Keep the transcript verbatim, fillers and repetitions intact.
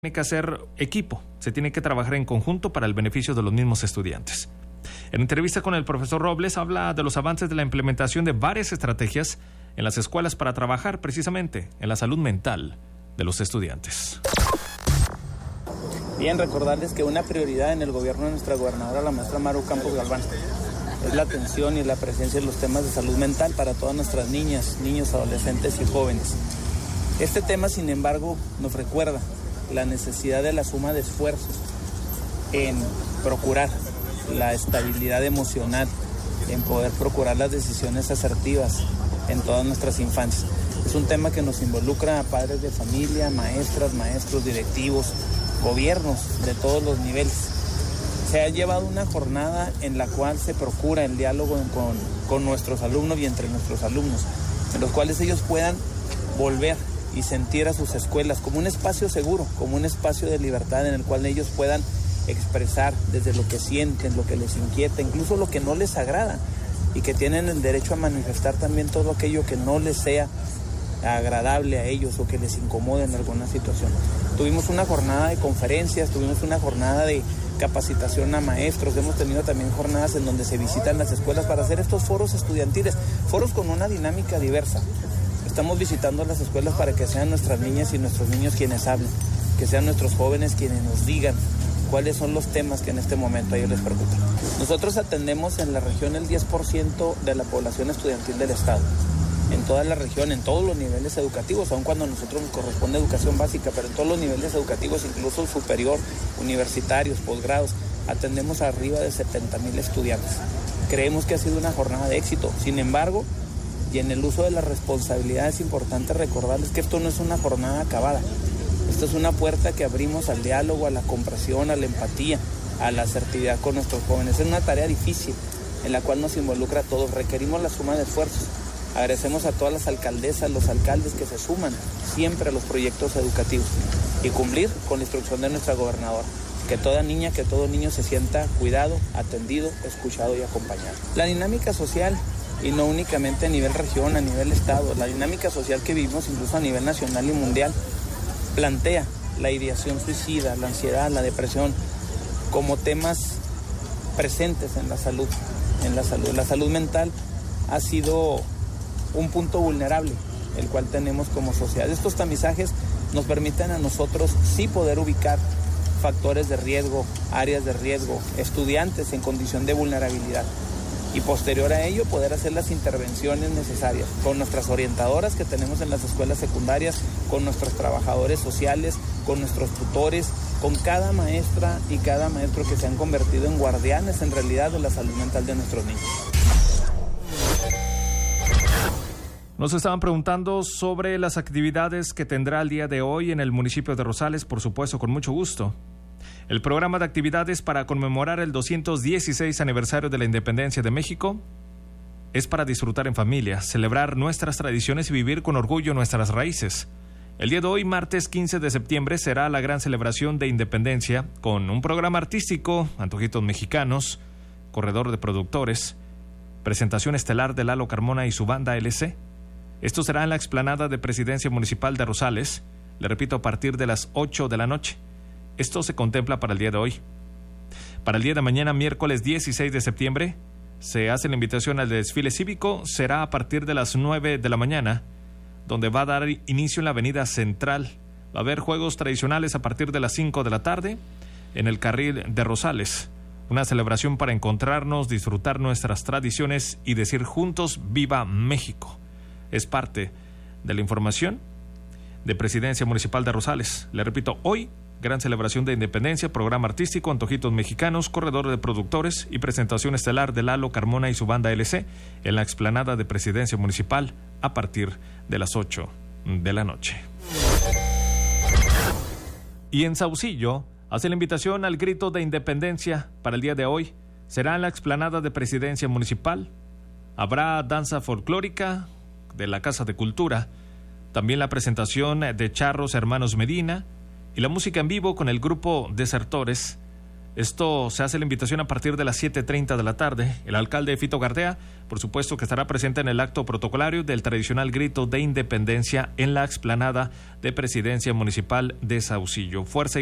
tiene que hacer equipo, se tiene que trabajar en conjunto para el beneficio de los mismos estudiantes. En entrevista con el profesor Robles habla de los avances de la implementación de varias estrategias en las escuelas para trabajar precisamente en la salud mental de los estudiantes. Bien, recordarles que una prioridad en el gobierno de nuestra gobernadora, la maestra Maru Campos Galván, es la atención y la presencia de los temas de salud mental para todas nuestras niñas, niños, adolescentes y jóvenes. Este tema, sin embargo, nos recuerda la necesidad de la suma de esfuerzos en procurar la estabilidad emocional, en poder procurar las decisiones asertivas en todas nuestras infancias. Es un tema que nos involucra a padres de familia, maestras, maestros, directivos, gobiernos de todos los niveles. Se ha llevado una jornada en la cual se procura el diálogo con, con nuestros alumnos y entre nuestros alumnos, en los cuales ellos puedan volver y sentir a sus escuelas como un espacio seguro, como un espacio de libertad en el cual ellos puedan expresar desde lo que sienten, lo que les inquieta, incluso lo que no les agrada, y que tienen el derecho a manifestar también todo aquello que no les sea agradable a ellos o que les incomode en alguna situación. Tuvimos una jornada de conferencias, tuvimos una jornada de capacitación a maestros, hemos tenido también jornadas en donde se visitan las escuelas para hacer estos foros estudiantiles, foros con una dinámica diversa. Estamos visitando las escuelas para que sean nuestras niñas y nuestros niños quienes hablen, que sean nuestros jóvenes quienes nos digan cuáles son los temas que en este momento a ellos les preocupan. Nosotros atendemos en la región el diez por ciento de la población estudiantil del estado, en toda la región, en todos los niveles educativos, aun cuando a nosotros nos corresponde educación básica, pero en todos los niveles educativos, incluso superior, universitarios, posgrados, atendemos a arriba de setenta mil estudiantes. Creemos que ha sido una jornada de éxito. Sin embargo, y en el uso de la responsabilidad es importante recordarles que esto no es una jornada acabada. Esto es una puerta que abrimos al diálogo, a la comprensión, a la empatía, a la asertividad con nuestros jóvenes. Es una tarea difícil en la cual nos involucra a todos. Requerimos la suma de esfuerzos. Agradecemos a todas las alcaldesas, los alcaldes que se suman siempre a los proyectos educativos y cumplir con la instrucción de nuestra gobernadora. Que toda niña, que todo niño se sienta cuidado, atendido, escuchado y acompañado. La dinámica social, y no únicamente a nivel región, a nivel estado, la dinámica social que vivimos incluso a nivel nacional y mundial, plantea la ideación suicida, la ansiedad, la depresión, como temas presentes en la salud, en la salud. La salud mental ha sido un punto vulnerable, el cual tenemos como sociedad. Estos tamizajes nos permiten a nosotros sí poder ubicar factores de riesgo, áreas de riesgo, estudiantes en condición de vulnerabilidad, y posterior a ello poder hacer las intervenciones necesarias con nuestras orientadoras que tenemos en las escuelas secundarias, con nuestros trabajadores sociales, con nuestros tutores, con cada maestra y cada maestro que se han convertido en guardianes en realidad de la salud mental de nuestros niños. Nos estaban preguntando sobre las actividades que tendrá el día de hoy en el municipio de Rosales, por supuesto, con mucho gusto. El programa de actividades para conmemorar el doscientos dieciséis aniversario de la independencia de México es para disfrutar en familia, celebrar nuestras tradiciones y vivir con orgullo nuestras raíces. El día de hoy, martes quince de septiembre, será la gran celebración de independencia con un programa artístico, antojitos mexicanos, corredor de productores, presentación estelar de Lalo Carmona y su banda L C. Esto será en la explanada de Presidencia Municipal de Rosales, le repito, a partir de las ocho de la noche. Esto se contempla para el día de hoy. Para el día de mañana, miércoles dieciséis de septiembre, se hace la invitación al desfile cívico. Será a partir de las nueve de la mañana, donde va a dar inicio en la avenida Central. Va a haber juegos tradicionales a partir de las cinco de la tarde en el carril de Rosales. Una celebración para encontrarnos, disfrutar nuestras tradiciones y decir juntos ¡Viva México! Es parte de la información de Presidencia Municipal de Rosales. Le repito, hoy, gran celebración de independencia, programa artístico, antojitos mexicanos, corredor de productores y presentación estelar de Lalo Carmona y su banda L C en la explanada de Presidencia Municipal a partir de las ocho de la noche. Y en Saucillo hace la invitación al grito de independencia para el día de hoy. Será en la explanada de Presidencia Municipal. Habrá danza folclórica de la Casa de Cultura, también la presentación de Charros Hermanos Medina y la música en vivo con el grupo Desertores Esto se hace la invitación a partir de las siete treinta de la tarde. El alcalde Fito Gardea, por supuesto, que estará presente en el acto protocolario del tradicional grito de independencia en la explanada de Presidencia Municipal de Saucillo. Fuerza